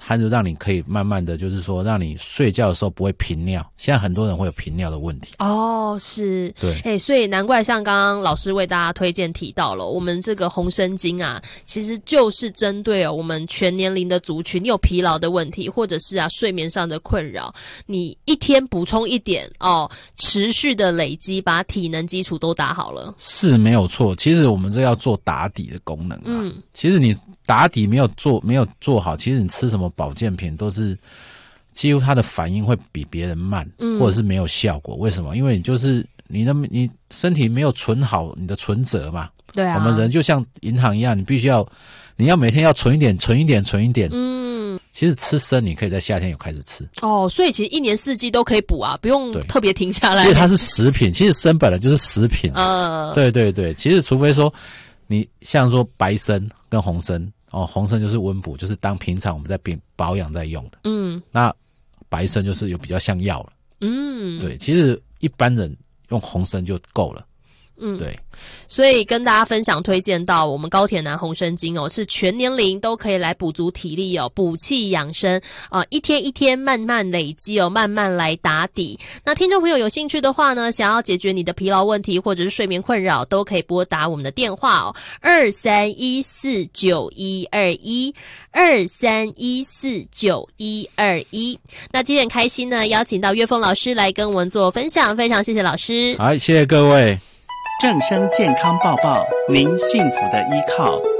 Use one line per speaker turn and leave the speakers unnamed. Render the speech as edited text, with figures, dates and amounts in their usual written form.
它就让你可以慢慢的就是说让你睡觉的时候不会频尿，现在很多人会有频尿的问题。
是，
对，
所以难怪像刚刚老师为大家推荐提到了，我们这个红参精啊，其实就是针对我们全年龄的族群，你有疲劳的问题，或者是睡眠上的困扰，你一天补充一点持续的累积，把体能基础都打好了。
是没有错，其实我们这要做打底的功能其实你打底没有做好，其实你吃什么保健品都是几乎它的反应会比别人慢，或者是没有效果。为什么？因为你身体没有存好你的存折嘛。
对啊，
我们人就像银行一样，你要每天要存一点。其实吃参你可以在夏天有开始吃。
所以其实一年四季都可以补啊，不用特别停下来。
其实它是食品，其实参本来就是食品。对，其实除非说你像说白参跟红参红参就是温补，就是当平常我们在保养在用的。那白参就是有比较像药了。对，其实一般人用红参就够了。对，
所以跟大家分享推荐到我们高铁南红参精是全年龄都可以来补足体力补气养生一天一天慢慢累积慢慢来打底。那听众朋友有兴趣的话呢，想要解决你的疲劳问题或者是睡眠困扰，都可以拨打我们的电话23149121 23149121。那今天很开心呢，邀请到岳峰老师来跟我们做分享，非常谢谢老师。
好，谢谢各位。
正声健康报报，您幸福的依靠。